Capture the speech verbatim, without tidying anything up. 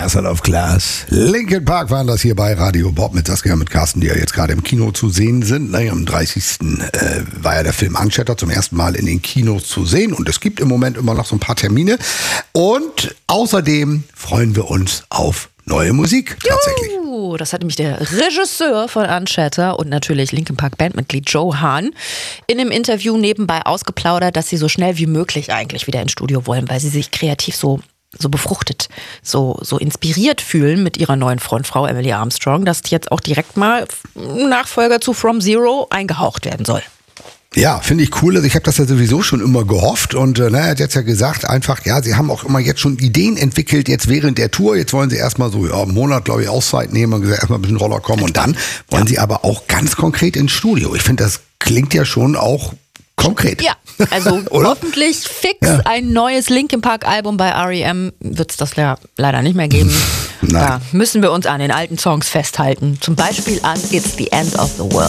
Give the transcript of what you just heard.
Castle of Glass. Linkin Park waren das hier bei Radio Bob mit Saskia, mit Carsten, die ja jetzt gerade im Kino zu sehen sind. Naja, am dreißigsten Äh, war ja der Film Unchatter zum ersten Mal in den Kinos zu sehen. Und es gibt im Moment immer noch so ein paar Termine. Und außerdem freuen wir uns auf neue Musik tatsächlich. Juhu, das hat nämlich der Regisseur von Unchatter und natürlich Linkin Park Bandmitglied Joe Hahn in einem Interview nebenbei ausgeplaudert, dass sie so schnell wie möglich eigentlich wieder ins Studio wollen, weil sie sich kreativ so so befruchtet, so, so inspiriert fühlen mit ihrer neuen Frontfrau Emily Armstrong, dass jetzt auch direkt mal ein Nachfolger zu From Zero eingehaucht werden soll. Ja, finde ich cool. Also ich habe das ja sowieso schon immer gehofft und äh, na, er hat jetzt ja gesagt, einfach, ja, sie haben auch immer jetzt schon Ideen entwickelt, jetzt während der Tour. Jetzt wollen sie erstmal so ja, einen Monat, glaube ich, Auszeit nehmen und gesagt, erstmal ein bisschen Roller kommen und dann wollen ja. sie aber auch ganz konkret ins Studio. Ich finde, das klingt ja schon auch konkret. Ja, also hoffentlich fix ja. ein neues Linkin Park Album. Bei R E M wird es das ja leider nicht mehr geben. Nein. Da müssen wir uns an den alten Songs festhalten. Zum Beispiel an It's the End of the World.